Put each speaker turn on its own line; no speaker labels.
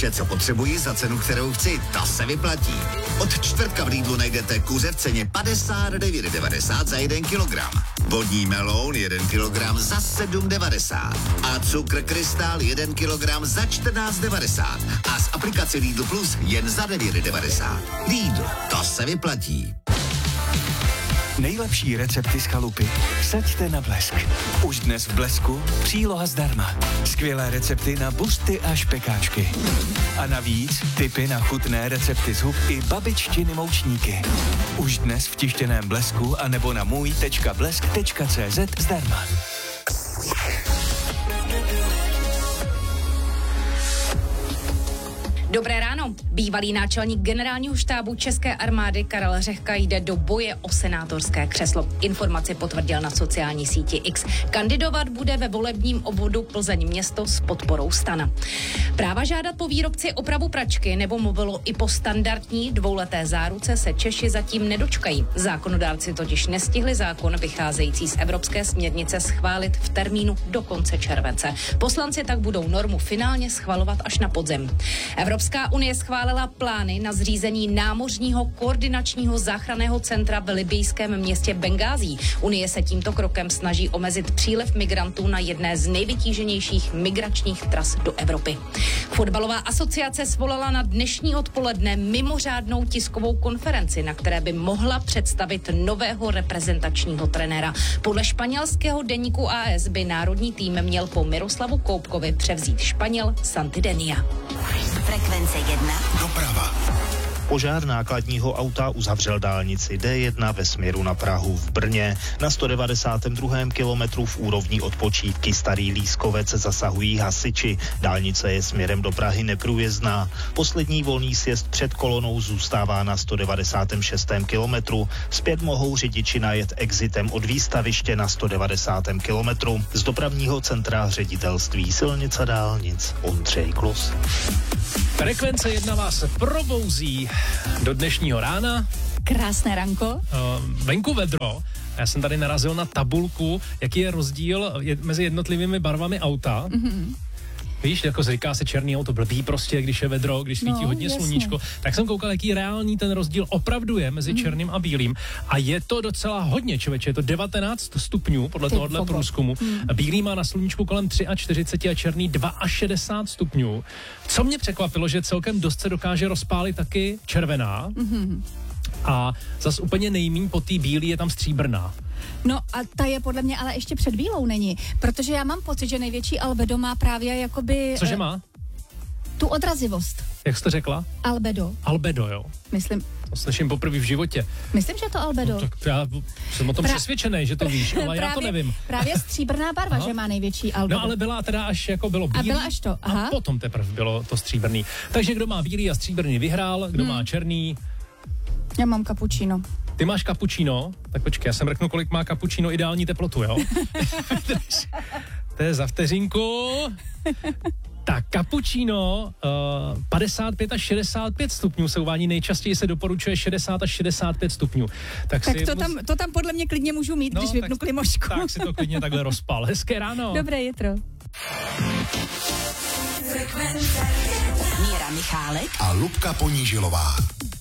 Vše, co potřebuji za cenu, kterou chci, to se vyplatí. Od čtvrtka v Lidlu najdete kuře v ceně 59,90 za 1 kilogram. Vodní meloun 1 kilogram za 7,90. A cukr krystal 1 kilogram za 14,90. A z aplikace Lidl Plus jen za 9,90. Lidl, to se vyplatí.
Nejlepší recepty z chalupy vsaďte na Blesk. Už dnes v Blesku příloha zdarma. Skvělé recepty na busty a špekáčky. A navíc tipy na chutné recepty z hub i babiččiny moučníky. Už dnes v tištěném Blesku a nebo na můj.blesk.cz zdarma.
Dobré ráno. Bývalý náčelník generálního štábu České armády Karel Řehka jde do boje o senátorské křeslo. Informaci potvrdil na sociální síti X. Kandidovat bude ve volebním obvodu Plzeň město s podporou STAN. Práva žádat po výrobci opravu pračky nebo mobilu i po standardní dvouleté záruce se Češi zatím nedočkají. Zákonodárci totiž nestihli zákon vycházející z evropské směrnice schválit v termínu do konce července. Poslanci tak budou normu finálně schvalovat až na podzim. Evropská unie schválila plány na zřízení námořního koordinačního záchranného centra v libyjském městě Bengází. Unie se tímto krokem snaží omezit příliv migrantů na jedné z nejvytíženějších migračních tras do Evropy. Fotbalová asociace svolala na dnešní odpoledne mimořádnou tiskovou konferenci, na které by mohla představit nového reprezentačního trenéra. Podle španělského deníku AS by národní tým měl po Miroslavu Koupkovi převzít Španěl Santidenia.
Frekvence 1.
Doprava. Požár nákladního auta uzavřel dálnici D1 ve směru na Prahu v Brně. Na 192. kilometru v úrovni od Počítky Starý Lískovec zasahují hasiči. Dálnice je směrem do Prahy neprůjezdná. Poslední volný sjezd před kolonou zůstává na 196. kilometru. Zpět mohou řidiči najet exitem od výstaviště na 190. kilometru. Z dopravního centra Ředitelství silnic a dálnic Ondřej Klus.
Frekvence 1 vás probouzí do dnešního rána.
Krásné ranko.
Venku vedro. Já jsem tady narazil na tabulku, jaký je rozdíl mezi jednotlivými barvami auta. Mm-hmm. Víš, jako říká se černý auto blbý prostě, když je vedro, když svítí hodně sluníčko. Tak jsem koukal, jaký reálný ten rozdíl opravdu je mezi černým a bílým. A je to docela hodně, člověče. Je to 19 stupňů podle tohohle průzkumu. Bílý má na sluníčku kolem 43 a černý 62 stupňů. Co mě překvapilo, že celkem dost se dokáže rozpálit taky červená. Mm-hmm. A zas úplně nejmíň po té bílý je tam stříbrná.
No a ta je podle mě ale ještě před bílou není, protože já mám pocit, že největší albedo má právě jakoby...
Cože má?
Tu odrazivost.
Jak jste řekla?
Albedo.
Albedo, jo.
Myslím.
To slyším poprvé v životě.
Myslím, že to albedo.
No, tak já jsem o tom přesvědčený, že to víš, ale já to nevím.
Právě stříbrná barva, že má největší albedo.
No ale byla teda až jako bylo bílý.
A byla až to, aha.
A potom teprve bylo to stříbrný. Takže kdo má bílý a stříbrný vyhrál, kdo má černý...
Já mám cappuccino.
Ty máš cappuccino? Tak počkej, já jsem řeknu, kolik má cappuccino ideální teplotu, jo? To je za vteřinku. Tak cappuccino 55 až 65 stupňů se uvádí, nejčastěji se doporučuje 60 až 65 stupňů. Tak si
to tam podle mě klidně můžu mít, když vypnu klimošku.
Tak si to klidně takhle rozpál. Hezké ráno.
Dobré jitro.
Míra Michálek
a Lubka Ponížilová.